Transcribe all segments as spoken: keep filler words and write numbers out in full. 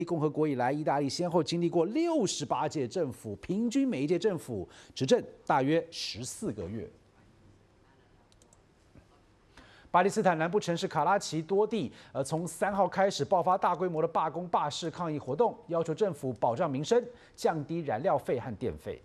共和国以来，意大利先后经历过六十八届政府，平均每一届政府执政大约十四个月。巴基斯坦南部城市卡拉奇多地，呃，从三号开始爆发大规模的罢工、罢市抗议活动，要求政府保障民生，降低燃料费和电费。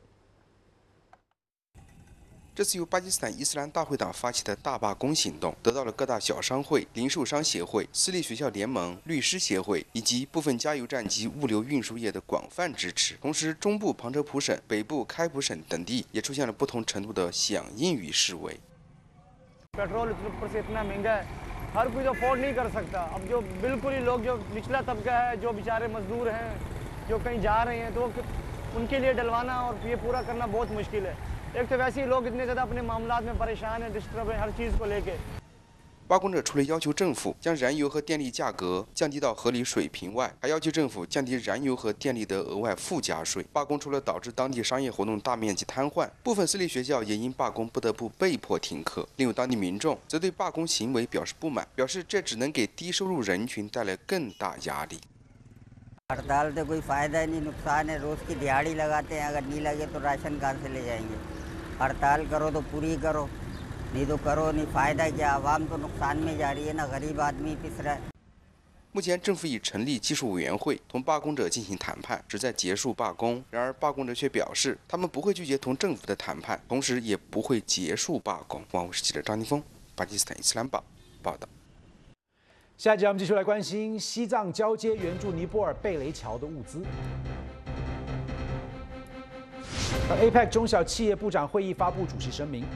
这次由巴基斯坦伊斯兰大会党发起的大罢工行动，得到了各大小商会、零售商协会、私立学校联盟、律师协会以及部分加油站及物流运输业的广泛支持。同时，中部旁遮普省、北部开普省等地也出现了不同程度的响应与示威。 पेट्रोल ऊपर से इतना महंगा है, हर कोई तो अफोर्ड नहीं कर सकता। अब जो बिल्कुल ही लोग जो निचला तबका है, जो बेचारे मजदूर हैं, जो कहीं जा रहे हैं, तो उनके लिए डलवाना और ये पूरा करना बहुत मुश्किल है। एक तो वैसे ही लोग इतने ज़्यादा अपने मामलात में परेशान हैं, डिस्टर्ब हैं हर चीज़ को लेके। 罢工者除了要求政府将燃油和电力价格降低到合理水平外，还要求政府降低燃油和电力的额外附加税。罢工除了导致当地商业活动大面积瘫痪，部分私立学校也因罢工不得不被迫停课。另有当地民众则对罢工行为表示不满，表示这只能给低收入人群带来更大压力。 हड़ताल से कोई फायदा नहीं, नुकसान है। रोज की दिहाड़ी लगाते हैं, अगर नहीं लगे तो राशन कहाँ से ले जाएंगे। हड़ताल करो तो पूरी करो, नहीं तो करो नहीं, फायदा क्या? आवाम तो नुकसान में जा रही है ना, गरीब आदमी पिस रहा है। 目前，政府已成立技术委员会，同罢工者进行谈判，旨在结束罢工。然而，罢工者却表示，他们不会拒绝同政府的谈判，同时也不会结束罢工。万物视记者张宁峰，巴基斯坦伊斯兰报报道。 下一集我们继续来关心西藏交接援助尼泊尔贝雷桥的物资。A P E C 中小企业部长会议发布主席声明。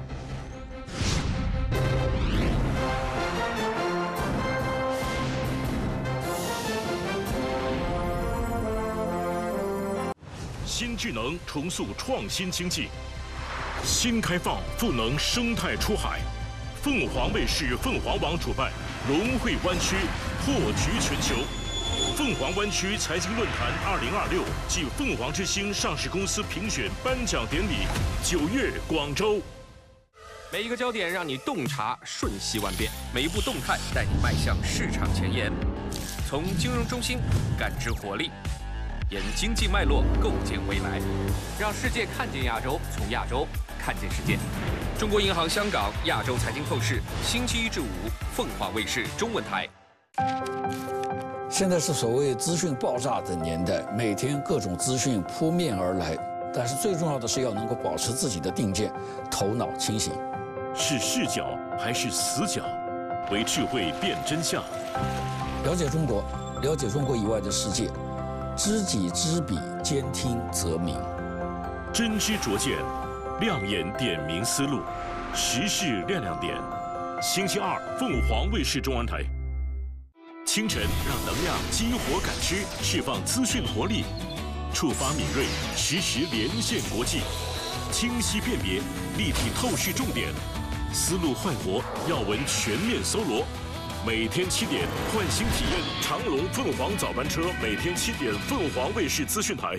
新智能重塑创新经济，新开放赋能生态出海。 凤凰卫视凤凰网主办龙汇湾区破局全球凤凰湾区财经论坛二零二六暨凤凰之星上市公司评选颁奖典礼，九月广州。 每一个焦点让你洞察瞬息万变，每一步动态带你迈向市场前沿。从金融中心感知活力，沿经济脉络构建未来，让世界看见亚洲，从亚洲看见世界。 中国银行香港亚洲财经透视，星期一至五，凤凰卫视中文台。 现在是所谓资讯爆炸的年代，每天各种资讯扑面而来，但是最重要的是要能够保持自己的定见，头脑清醒。 是视角还是死角？为智慧辨真相。 了解中国，了解中国以外的世界，知己知彼，兼听则明。 真知灼见。 亮眼点明思路，时事亮亮点。星期二，凤凰卫视中文台。清晨让能量激活感知，释放资讯活力，触发敏锐，实时连线国际，清晰辨别，立体透视重点，思路焕活，要闻全面搜罗。每天七点，唤醒体验长龙凤凰早班车，每天七点，凤凰卫视资讯台。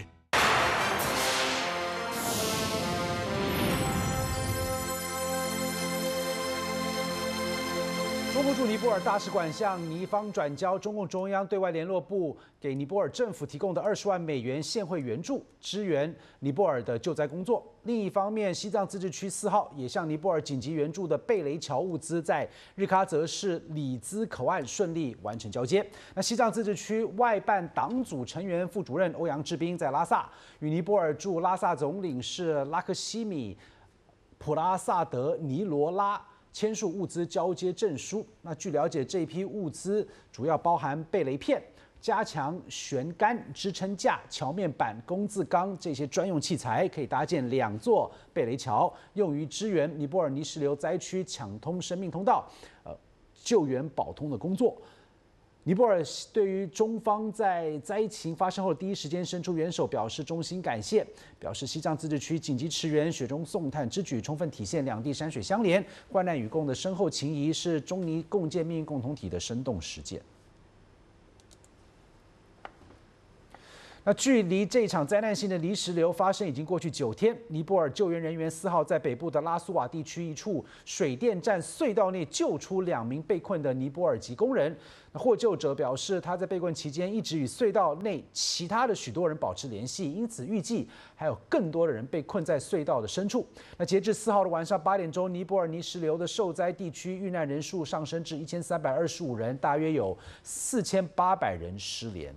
中国驻尼泊尔大使馆向尼方转交中共中央对外联络部给尼泊尔政府提供的二十万美元现汇援助，支援尼泊尔的救灾工作。另一方面，西藏自治区四号也向尼泊尔紧急援助的贝雷桥物资在日喀则市里兹口岸顺利完成交接。那西藏自治区外办党组成员副主任欧阳志斌在拉萨与尼泊尔驻拉萨总领事拉克西米普拉萨德尼罗拉 签署物资交接证书。那据了解，这一批物资主要包含贝雷片、加强悬杆支撑架、桥面板、工字钢这些专用器材，可以搭建两座贝雷桥，用于支援尼泊尔泥石流灾区抢通生命通道、呃救援保通的工作。 尼泊尔对于中方在灾情发生后第一时间伸出援手表示衷心感谢，表示西藏自治区紧急驰援、雪中送炭之举，充分体现两地山水相连、患难与共的深厚情谊，是中尼共建命运共同体的生动实践。 那距离这场灾难性的泥石流发生已经过去九天，尼泊尔救援人员四号在北部的拉苏瓦地区一处水电站隧道内救出两名被困的尼泊尔籍工人。那获救者表示，他在被困期间一直与隧道内其他的许多人保持联系，因此预计还有更多的人被困在隧道的深处。那截至四号的晚上八点钟，尼泊尔泥石流的受灾地区遇难人数上升至一千三百二十五人，大约有四千八百人失联。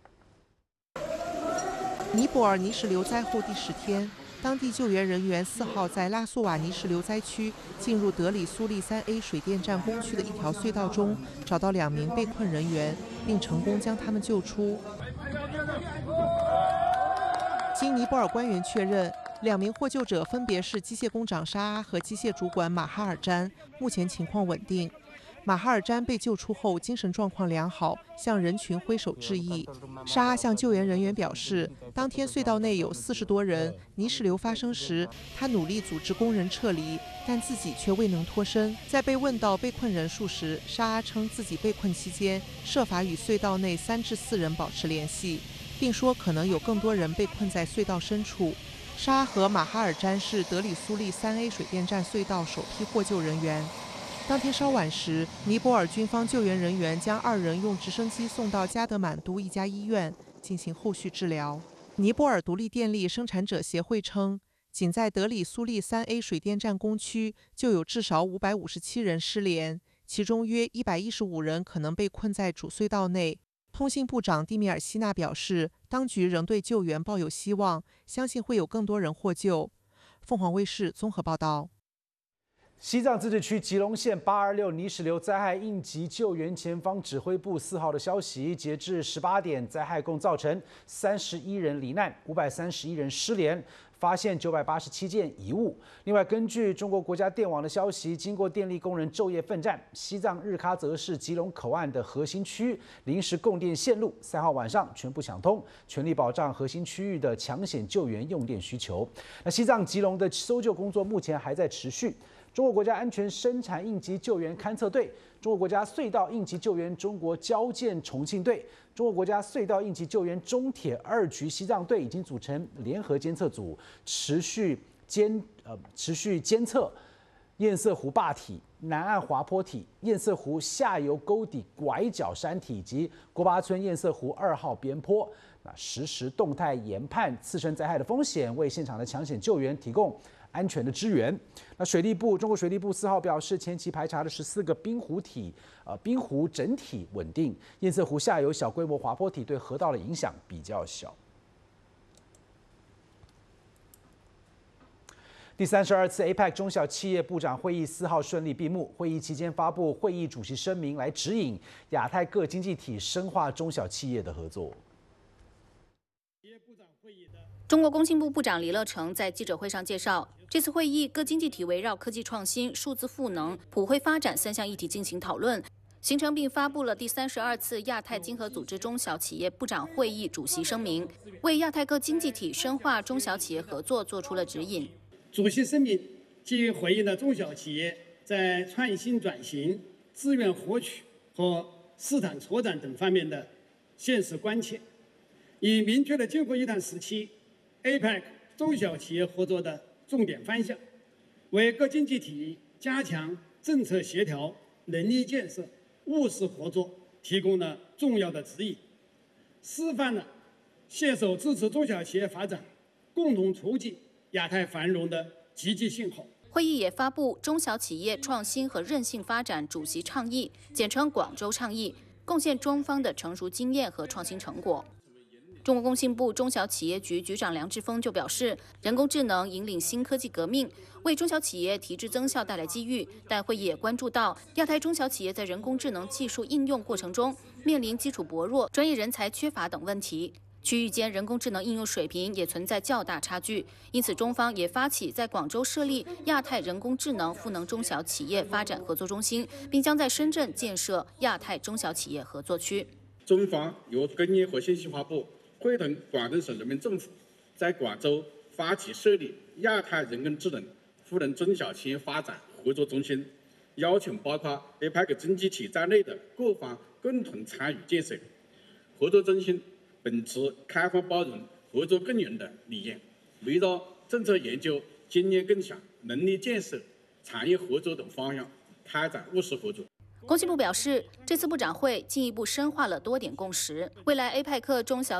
尼泊尔泥石流灾后第十天，当地救援人员四号在拉苏瓦泥石流灾区进入德里苏利三 A 水电站工区的一条隧道中，找到两名被困人员，并成功将他们救出。经尼泊尔官员确认，两名获救者分别是机械工长沙阿和机械主管马哈尔詹，目前情况稳定。马哈尔詹被救出后，精神状况良好，向人群挥手致意。沙阿向救援人员表示，当天隧道内有四十多人，泥石流发生时，他努力组织工人撤离，但自己却未能脱身。在被问到被困人数时，沙阿称自己被困期间设法与隧道内三至四人保持联系，并说可能有更多人被困在隧道深处。沙阿和马哈尔詹是德里苏利三 A 水电站隧道首批获救人员。当天稍晚时，尼泊尔军方救援人员将二人用直升机送到加德满都一家医院进行后续治疗。尼泊尔独立电力生产者协会称，仅在德里苏利三 A 水电站工区就有至少五百五十七人失联，其中约一百一十五人可能被困在主隧道内。通信部长蒂米尔希纳表示，当局仍对救援抱有希望，相信会有更多人获救。凤凰卫视综合报道。 西藏自治区吉隆县八二六泥石流灾害应急救援前方指挥部四号的消息，截至十八点，灾害共造成三十一人罹难，五百三十一人失联，发现九百八十七件遗物。另外，根据中国国家电网的消息，经过电力工人昼夜奋战，西藏日喀则市吉隆口岸的核心区临时供电线路三号晚上全部抢通，全力保障核心区域的抢险救援用电需求。那西藏吉隆的搜救工作目前还在持续。中国国家安全生产应急救援勘测队、中国国家隧道应急救援中国交建重庆队、中国国家隧道应急救援中铁二局西藏队已经组成联合监测组，持续监呃持续监测堰塞湖坝体、南岸滑坡体、堰塞湖下游沟底拐角山体以及郭巴村堰塞湖二号边坡，那实时动态研判次生灾害的风险，为现场的抢险救援提供安全的支援。那水利部，中国水利部四号表示，前期排查的十四个冰湖体，呃，冰湖整体稳定，堰塞湖下游小规模滑坡体对河道的影响比较小。第三十二次 A P E C 中小企业部长会议四号顺利闭幕，会议期间发布会议主席声明，来指引亚太各经济体深化中小企业的合作。 中国工信部部长李乐成在记者会上介绍，这次会议各经济体围绕科技创新、数字赋能、普惠发展三项议题进行讨论，形成并发布了第三十二次亚太经合组织中小企业部长会议主席声明，为亚太各经济体深化中小企业合作做出了指引。 主席声明基于回应了中小企业在创新转型、资源获取和市场拓展等方面的现实关切，已明确了今后一段时期 A P E C 中小企业合作的重点方向，为各经济体加强政策协调、能力建设、务实合作提供了重要的指引，示范了携手支持中小企业发展、共同促进亚太繁荣的积极信号。 会议也发布中小企业创新和韧性发展主席倡议，简称广州倡议，贡献中方的成熟经验和创新成果。中国工信部中小企业局局长梁志峰就表示，人工智能引领新科技革命，为中小企业提质增效带来机遇。但会议也关注到亚太中小企业在人工智能技术应用过程中面临基础薄弱、专业人才缺乏等问题，区域间人工智能应用水平也存在较大差距。因此，中方也发起在广州设立亚太人工智能赋能中小企业发展合作中心，并将在深圳建设亚太中小企业合作区。 中方由工业和信息化部会同广东省人民政府，在广州发起设立亚太人工智能赋能中小企业发展合作中心，邀请包括 A P E C 经济体在内的各方共同参与建设。合作中心秉持开放包容、合作共赢的理念，围绕政策研究、经验共享、能力建设、产业合作等方向开展务实合作。 工信部表示，这次部长会进一步深化了多点共识，未来 A P E C 中小